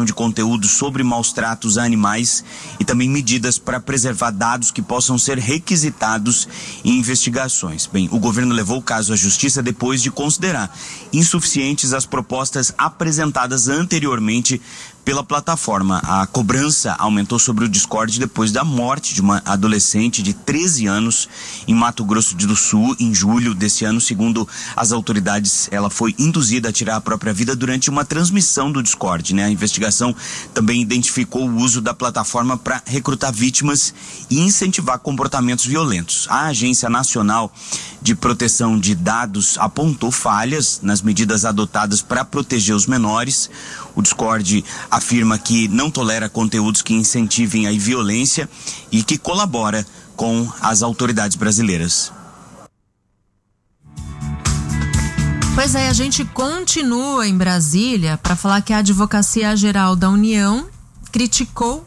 de conteúdos sobre maus tratos a animais e também medidas para preservar dados que possam ser requisitados em investigações. Bem, o governo levou o caso à justiça depois de considerar insuficientes as propostas apresentadas anteriormente pela plataforma. A cobrança aumentou sobre o Discord depois da morte de uma adolescente de 13 anos em Mato Grosso do Sul, em julho desse ano. Segundo as autoridades, ela foi induzida a tirar a própria vida durante uma transmissão do Discord, né? A investigação também identificou o uso da plataforma para recrutar vítimas e incentivar comportamentos violentos. A Agência Nacional de Proteção de Dados apontou falhas nas medidas adotadas para proteger os menores. O Discord afirma que não tolera conteúdos que incentivem a violência e que colabora com as autoridades brasileiras. Pois é, a gente continua em Brasília para falar que a Advocacia Geral da União criticou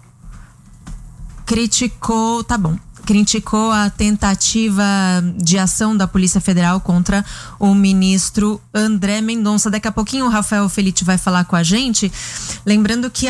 a tentativa de ação da Polícia Federal contra o ministro André Mendonça. Daqui a pouquinho o Rafael Felitti vai falar com a gente. Lembrando que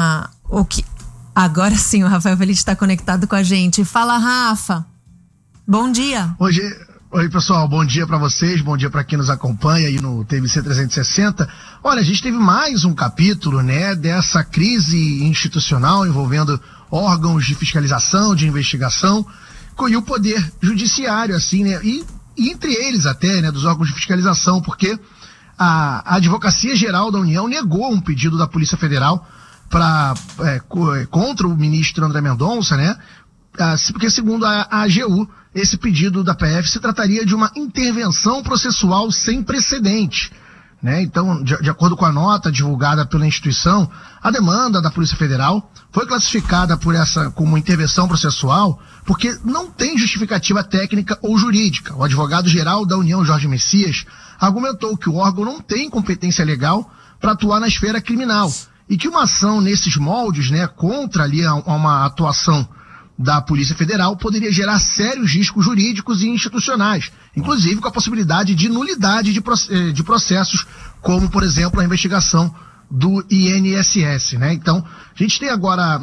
agora sim o Rafael Felitti está conectado com a gente. Fala, Rafa. Bom dia. Oi, pessoal, bom dia para vocês, bom dia para quem nos acompanha aí no TVC 360. Olha, a gente teve mais um capítulo, né, dessa crise institucional envolvendo órgãos de fiscalização, de investigação, e o poder judiciário, assim, né, e entre eles até, né, dos órgãos de fiscalização, porque a Advocacia Geral da União negou um pedido da Polícia Federal contra o ministro André Mendonça, né, porque segundo a AGU, esse pedido da PF se trataria de uma intervenção processual sem precedente, né? Então, de acordo com a nota divulgada pela instituição, a demanda da Polícia Federal foi classificada como intervenção processual porque não tem justificativa técnica ou jurídica. O advogado-geral da União, Jorge Messias, argumentou que o órgão não tem competência legal para atuar na esfera criminal e que uma ação nesses moldes, né, contra ali uma atuação da Polícia Federal poderia gerar sérios riscos jurídicos e institucionais, inclusive com a possibilidade de nulidade de processos, como, por exemplo, a investigação do INSS, né? Então, a gente tem agora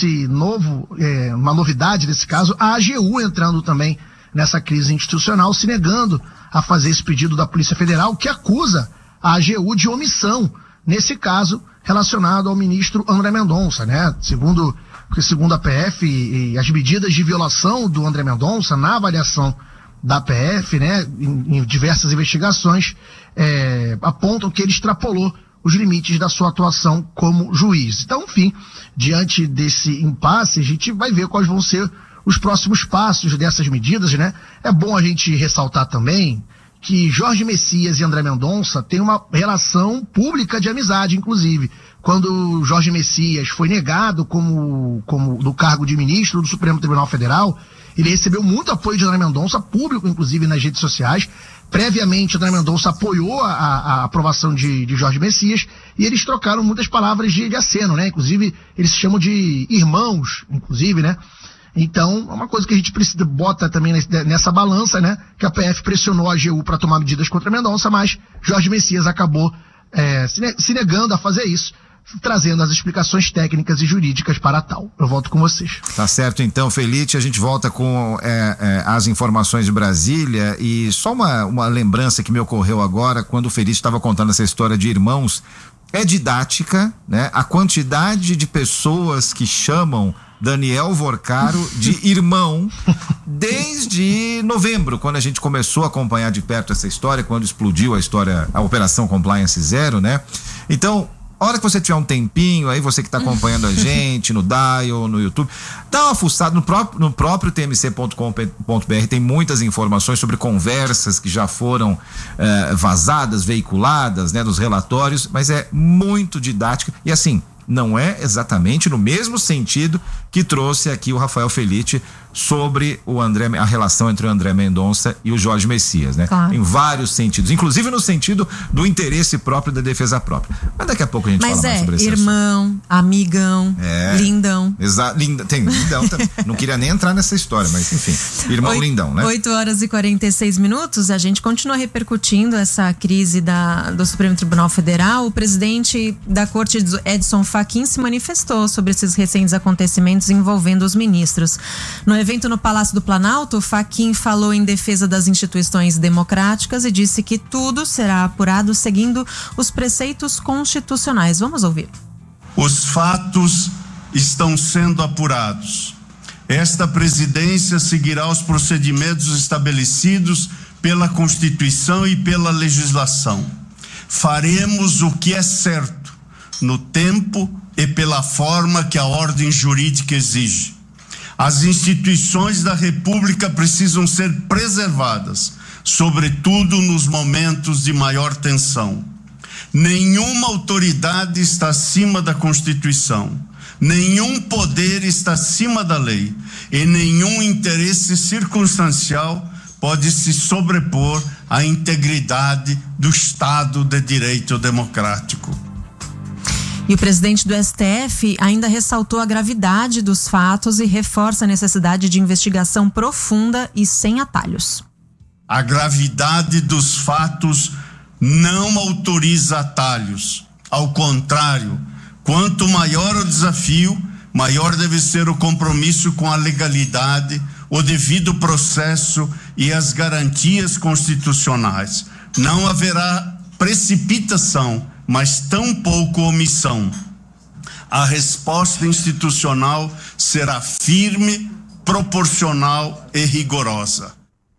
uma novidade desse caso, a AGU entrando também nessa crise institucional, se negando a fazer esse pedido da Polícia Federal, que acusa a AGU de omissão, nesse caso, relacionado ao ministro André Mendonça, né? Segundo a PF, e as medidas de violação do André Mendonça, na avaliação da PF, né, em diversas investigações, apontam que ele extrapolou os limites da sua atuação como juiz. Então, enfim, diante desse impasse, a gente vai ver quais vão ser os próximos passos dessas medidas, né? É bom a gente ressaltar também que Jorge Messias e André Mendonça têm uma relação pública de amizade, inclusive. Quando Jorge Messias foi negado como do cargo de ministro do Supremo Tribunal Federal, ele recebeu muito apoio de André Mendonça, público, inclusive nas redes sociais. Previamente, André Mendonça apoiou a aprovação de Jorge Messias e eles trocaram muitas palavras de aceno, né? Inclusive, eles se chamam de irmãos, inclusive, né? Então, é uma coisa que a gente bota também nessa balança, né? Que a PF pressionou a AGU para tomar medidas contra Mendonça, mas Jorge Messias acabou se negando a fazer isso, trazendo as explicações técnicas e jurídicas para tal. Eu volto com vocês. Tá certo então, Felitti, a gente volta com as informações de Brasília e só uma lembrança que me ocorreu agora quando o Felitti estava contando essa história de irmãos. É didática, né? A quantidade de pessoas que chamam Daniel Vorcaro de irmão desde novembro, quando a gente começou a acompanhar de perto essa história, quando explodiu a Operação Compliance Zero, né? Então, a hora que você tiver um tempinho, aí você que está acompanhando a gente no Dial, no YouTube, dá uma fuçada no próprio tmc.com.br, tem muitas informações sobre conversas que já foram vazadas, veiculadas, né, nos relatórios, mas é muito didática e assim, não é exatamente no mesmo sentido que trouxe aqui o Rafael Felitti sobre a relação entre o André Mendonça e o Jorge Messias, né? Claro. Em vários sentidos, inclusive no sentido do interesse próprio da defesa própria. Mas daqui a pouco a gente fala mais sobre isso. Irmão, amigão, lindão. Exato, tem lindão também. Não queria nem entrar nessa história, mas enfim, irmão lindão, né? 8h46, a gente continua repercutindo essa crise do Supremo Tribunal Federal. O presidente da Corte, Edson Fachin se manifestou sobre esses recentes acontecimentos envolvendo os ministros. No evento no Palácio do Planalto, Fachin falou em defesa das instituições democráticas e disse que tudo será apurado seguindo os preceitos constitucionais. Vamos ouvir. Os fatos estão sendo apurados. Esta presidência seguirá os procedimentos estabelecidos pela Constituição e pela legislação. Faremos o que é certo, no tempo e pela forma que a ordem jurídica exige. As instituições da República precisam ser preservadas, sobretudo nos momentos de maior tensão. Nenhuma autoridade está acima da Constituição, nenhum poder está acima da lei e nenhum interesse circunstancial pode se sobrepor à integridade do Estado de Direito democrático. E o presidente do STF ainda ressaltou a gravidade dos fatos e reforça a necessidade de investigação profunda e sem atalhos. A gravidade dos fatos não autoriza atalhos. Ao contrário, quanto maior o desafio, maior deve ser o compromisso com a legalidade, o devido processo e as garantias constitucionais. Não haverá precipitação, mas tampouco omissão. A resposta institucional será firme, proporcional e rigorosa.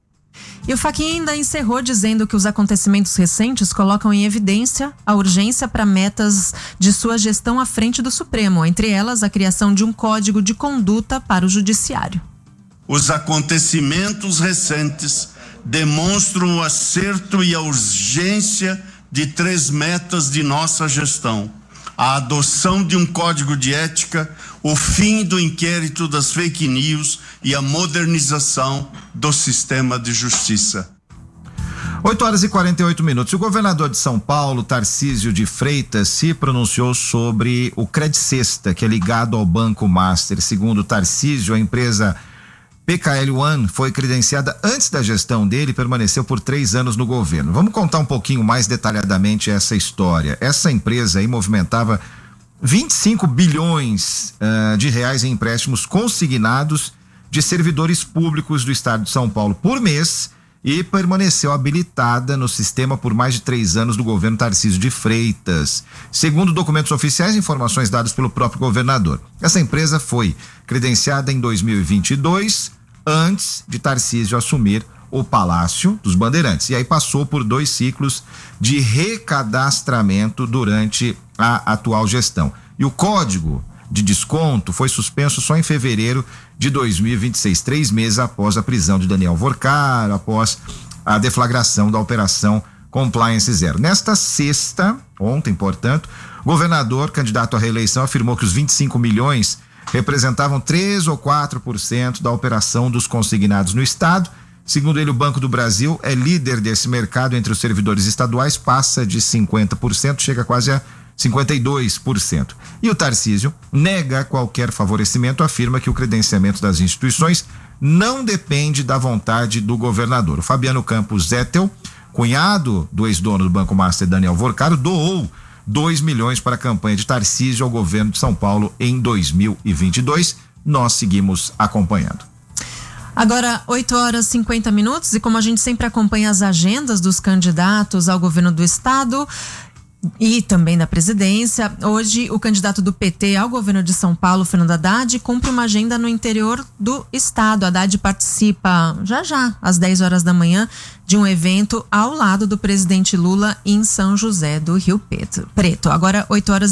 E o Fachin ainda encerrou dizendo que os acontecimentos recentes colocam em evidência a urgência para metas de sua gestão à frente do Supremo, entre elas a criação de um código de conduta para o Judiciário. Os acontecimentos recentes demonstram o acerto e a urgência de 3 metas de nossa gestão: a adoção de um código de ética, o fim do inquérito das fake news e a modernização do sistema de justiça. 8h48. O governador de São Paulo, Tarcísio de Freitas, se pronunciou sobre o Credicesta, que é ligado ao Banco Master. Segundo Tarcísio, a empresa PKL One foi credenciada antes da gestão dele e permaneceu por 3 anos no governo. Vamos contar um pouquinho mais detalhadamente essa história. Essa empresa aí movimentava 25 bilhões de reais em empréstimos consignados de servidores públicos do estado de São Paulo por mês e permaneceu habilitada no sistema por mais de 3 anos do governo Tarcísio de Freitas. Segundo documentos oficiais e informações dadas pelo próprio governador, essa empresa foi credenciada em 2022, antes de Tarcísio assumir o Palácio dos Bandeirantes. E aí passou por 2 ciclos de recadastramento durante a atual gestão. E o código de desconto foi suspenso só em fevereiro de 2026, 3 meses após a prisão de Daniel Vorcaro, após a deflagração da operação Compliance Zero. Nesta sexta, ontem, portanto, o governador, candidato à reeleição, afirmou que os 25 milhões representavam 3 ou 4% da operação dos consignados no estado. Segundo ele, o Banco do Brasil é líder desse mercado entre os servidores estaduais, passa de 50%, chega quase a 52%. E o Tarcísio nega qualquer favorecimento, afirma que o credenciamento das instituições não depende da vontade do governador. O Fabiano Campos Zettel, cunhado do ex-dono do Banco Master Daniel Vorcaro, doou 2 milhões para a campanha de Tarcísio ao governo de São Paulo em 2022. Nós seguimos acompanhando. Agora, 8h50, e como a gente sempre acompanha as agendas dos candidatos ao governo do estado e também da presidência, hoje o candidato do PT ao governo de São Paulo, Fernando Haddad, cumpre uma agenda no interior do estado. Haddad participa já às 10 horas da manhã de um evento ao lado do presidente Lula em São José do Rio Preto. Agora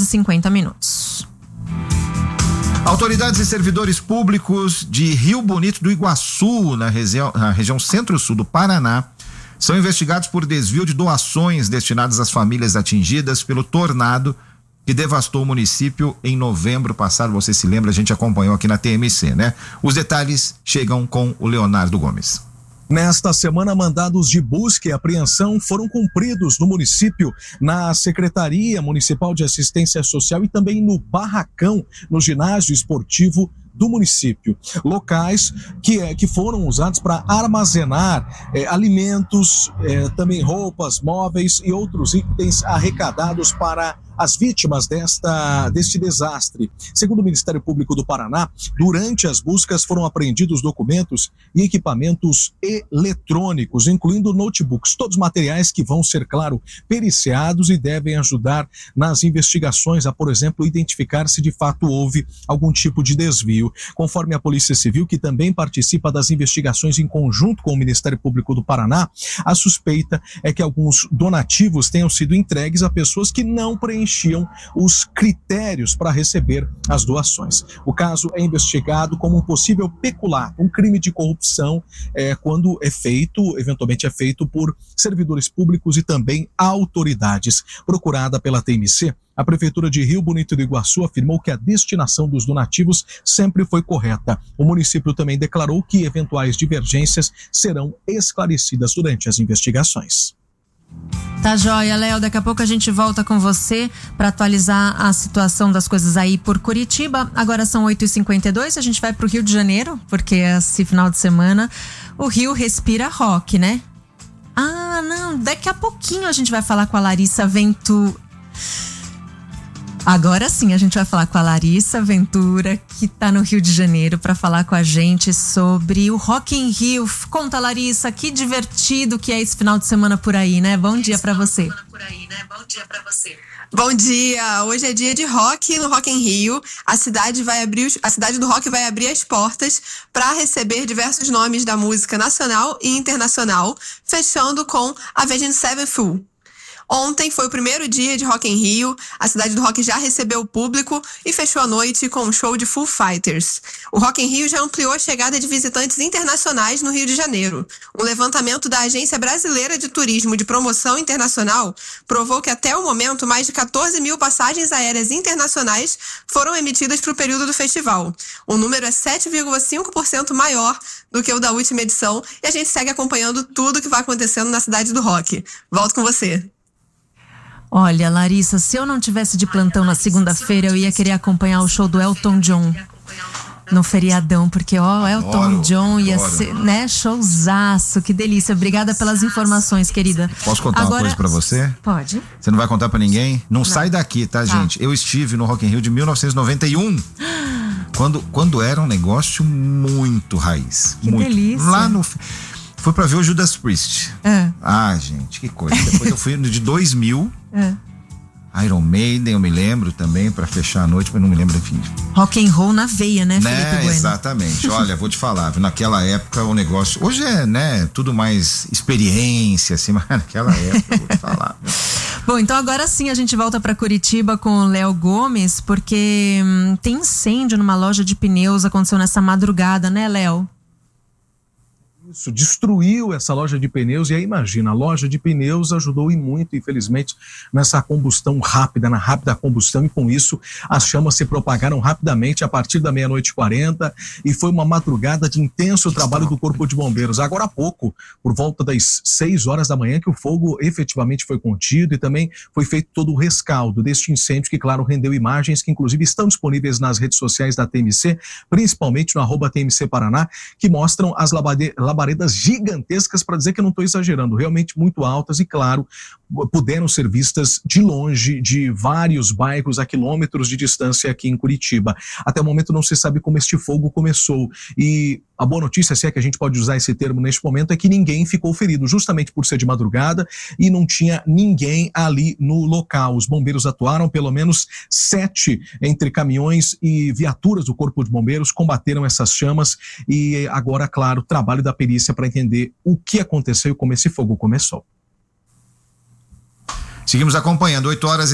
8h50. Autoridades e servidores públicos de Rio Bonito do Iguaçu, na região centro-sul do Paraná, são investigados por desvio de doações destinadas às famílias atingidas pelo tornado que devastou o município em novembro passado. Você se lembra, a gente acompanhou aqui na TMC, né? Os detalhes chegam com o Leonardo Gomes. Nesta semana, mandados de busca e apreensão foram cumpridos no município, na Secretaria Municipal de Assistência Social e também no Barracão, no ginásio esportivo do município. Locais que foram usados para armazenar alimentos, também roupas, móveis e outros itens arrecadados para as vítimas deste desastre. Segundo o Ministério Público do Paraná, durante as buscas foram apreendidos documentos e equipamentos eletrônicos, incluindo notebooks, todos materiais que vão ser, claro, periciados e devem ajudar nas investigações a, por exemplo, identificar se de fato houve algum tipo de desvio. Conforme a Polícia Civil, que também participa das investigações em conjunto com o Ministério Público do Paraná, a suspeita é que alguns donativos tenham sido entregues a pessoas que não preenchiam os critérios para receber as doações. O caso é investigado como um possível peculato, um crime de corrupção, quando eventualmente é feito por servidores públicos e também autoridades. Procurada pela TMC, a Prefeitura de Rio Bonito do Iguaçu afirmou que a destinação dos donativos sempre foi correta. O município também declarou que eventuais divergências serão esclarecidas durante as investigações. Tá joia, Léo. Daqui a pouco a gente volta com você para atualizar a situação das coisas aí por Curitiba. Agora são 8h52, a gente vai pro Rio de Janeiro, porque esse final de semana o Rio respira rock, né? Ah, não, daqui a pouquinho a gente vai falar com a Larissa Ventura. Agora sim, a gente vai falar com a Larissa Ventura, que tá no Rio de Janeiro, para falar com a gente sobre o Rock in Rio. Conta, Larissa, que divertido que é esse final de semana por aí, né? Bom dia para você. Bom dia, hoje é dia de rock no Rock in Rio. A cidade do rock vai abrir as portas para receber diversos nomes da música nacional e internacional, fechando com Avenged Sevenfold. Ontem foi o primeiro dia de Rock in Rio, a cidade do rock já recebeu o público e fechou a noite com um show de Foo Fighters. O Rock in Rio já ampliou a chegada de visitantes internacionais no Rio de Janeiro. Um levantamento da Agência Brasileira de Turismo de Promoção Internacional provou que até o momento mais de 14 mil passagens aéreas internacionais foram emitidas para o período do festival. O número é 7,5% maior do que o da última edição e a gente segue acompanhando tudo que vai acontecendo na cidade do rock. Volto com você. Olha, Larissa, se eu não tivesse de plantão na segunda-feira, eu ia querer acompanhar o show do Elton John no feriadão, porque Elton John ia ser, né, showzaço, que delícia. Obrigada pelas informações, querida. Posso contar uma coisa pra você? Pode. Você não vai contar pra ninguém? Não sai daqui, tá, gente? Eu estive no Rock in Rio de 1991. Quando era um negócio muito raiz. Que muito. delícia. Lá no... Foi pra ver o Judas Priest. Ah, gente, que coisa. Depois eu fui no de 2000. Iron Maiden, eu me lembro também, pra fechar a noite, mas não me lembro, enfim. Rock and roll na veia, né, Felipe Bueno? Exatamente. Olha, vou te falar, naquela época o negócio... Hoje é, né, tudo mais experiência, assim, mas naquela época, vou te falar. Bom, então agora sim a gente volta para Curitiba com o Léo Gomes, porque tem incêndio numa loja de pneus, aconteceu nessa madrugada, né, Léo? Isso, destruiu essa loja de pneus e aí imagina, a loja de pneus ajudou e muito, infelizmente, nessa combustão rápida, na rápida combustão, e com isso as chamas se propagaram rapidamente a partir da 00:40 e foi uma madrugada de intenso trabalho do Corpo de Bombeiros. Agora há pouco, por volta das 6 horas da manhã, que o fogo efetivamente foi contido e também foi feito todo o rescaldo deste incêndio, que claro, rendeu imagens que inclusive estão disponíveis nas redes sociais da TMC, principalmente no @TMC Paraná, que mostram as labaredas gigantescas, para dizer que eu não estou exagerando, realmente muito altas e, claro, puderam ser vistas de longe, de vários bairros a quilômetros de distância aqui em Curitiba. Até o momento não se sabe como este fogo começou e a boa notícia, se é que a gente pode usar esse termo neste momento, é que ninguém ficou ferido, justamente por ser de madrugada e não tinha ninguém ali no local. Os bombeiros atuaram, pelo menos 7 entre caminhões e viaturas do Corpo de Bombeiros combateram essas chamas e agora, claro, trabalho da perícia para entender o que aconteceu e como esse fogo começou. Seguimos acompanhando,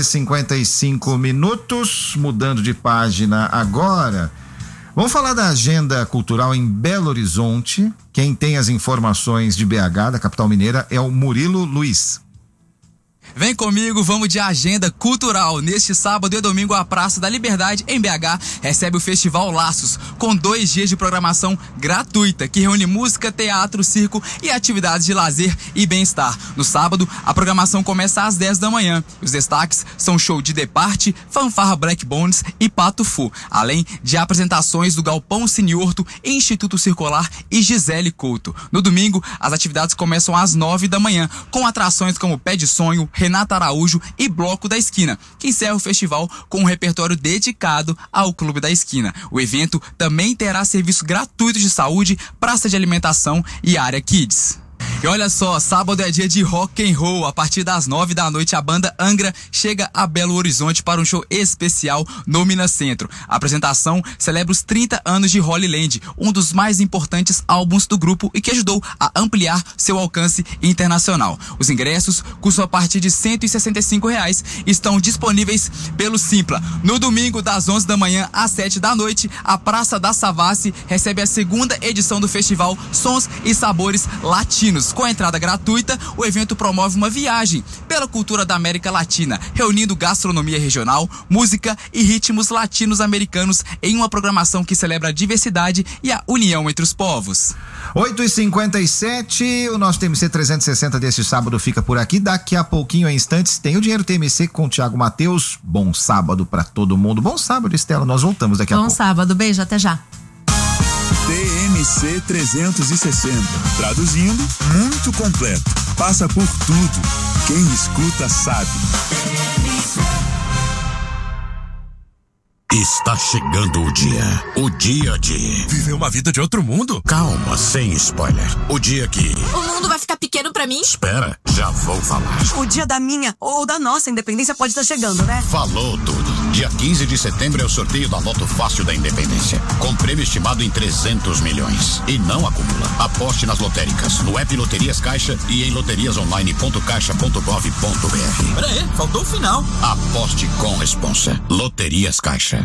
8h55, mudando de página agora. Vamos falar da agenda cultural em Belo Horizonte. Quem tem as informações de BH, da capital mineira, é o Murilo Luiz. Vem comigo, vamos de agenda cultural. Neste sábado e domingo, a Praça da Liberdade, em BH, recebe o Festival Laços, com 2 dias de programação gratuita, que reúne música, teatro, circo e atividades de lazer e bem-estar. No sábado, a programação começa às 10 da manhã. Os destaques são show de The Party, Fanfarra Black Bones e Pato Fu, além de apresentações do Galpão Siniorto, Instituto Circular e Gisele Couto. No domingo, as atividades começam às 9 da manhã, com atrações como Pé de Sonho, Renata Araújo e Bloco da Esquina, que encerra o festival com um repertório dedicado ao Clube da Esquina. O evento também terá serviços gratuitos de saúde, praça de alimentação e área Kids. E olha só, sábado é dia de rock and roll. A partir das 9 da noite, a banda Angra chega a Belo Horizonte para um show especial no Minas Centro. A apresentação celebra os 30 anos de Holy Land, um dos mais importantes álbuns do grupo e que ajudou a ampliar seu alcance internacional. Os ingressos custam a partir de R$ 165 e estão disponíveis pelo Simpla. No domingo, das 11 da manhã às 7 da noite, a Praça da Savassi recebe a segunda edição do festival Sons e Sabores Latinos. Com a entrada gratuita, o evento promove uma viagem pela cultura da América Latina, reunindo gastronomia regional, música e ritmos latinos-americanos em uma programação que celebra a diversidade e a união entre os povos. 8h57, o nosso TMC 360 deste sábado fica por aqui. Daqui a pouquinho, em instantes, tem o Dinheiro TMC com o Thiago Mateus. Bom sábado pra todo mundo. Bom sábado, Estela. Nós voltamos daqui a pouco. Bom sábado. Beijo. Até já. TMC 360. Traduzindo, muito completo. Passa por tudo. Quem escuta sabe. Está chegando o dia de viver uma vida de outro mundo. Calma, sem spoiler. O dia que o mundo vai ficar pequeno pra mim? Espera, já vou falar. O dia da minha ou da nossa independência pode estar chegando, né? Falou tudo. Dia 15 de setembro é o sorteio da Loto Fácil da Independência, com prêmio estimado em 300 milhões. E não acumula. Aposte nas lotéricas, no app Loterias Caixa e em loteriasonline.caixa.gov.br. Peraí, faltou o final. Aposte com responsa. Loterias Caixa.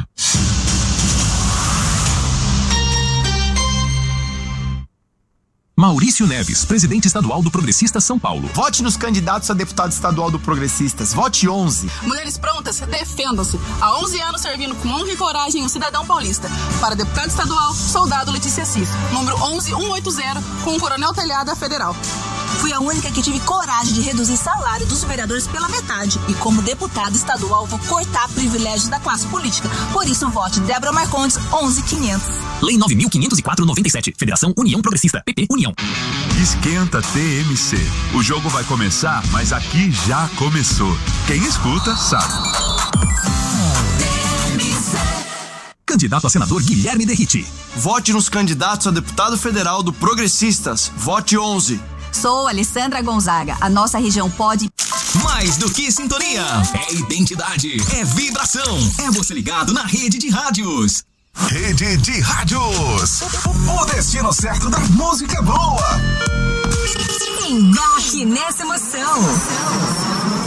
Maurício Neves, presidente estadual do Progressistas São Paulo. Vote nos candidatos a deputado estadual do Progressistas. Vote 11. Mulheres prontas, defendam-se. Há 11 anos servindo com honra e coragem o cidadão paulista. Para deputado estadual, soldado Letícia Cis. Número 11180, com o Coronel Telhada Federal. Fui a única que tive coragem de reduzir salário dos vereadores pela metade. E como deputada estadual, vou cortar privilégios da classe política. Por isso, vote Débora Marcondes, 11500. Lei 9.504/97. Federação União Progressista. PP União. Esquenta TMC. O jogo vai começar, mas aqui já começou. Quem escuta sabe. Candidato a senador Guilherme Derrite. Vote nos candidatos a deputado federal do Progressistas. Vote 11. Sou Alessandra Gonzaga. A nossa região pode... Mais do que sintonia, é identidade, é vibração, é você ligado na rede de rádios. Rede de Rádios. O destino certo da música boa. Embarque nessa emoção.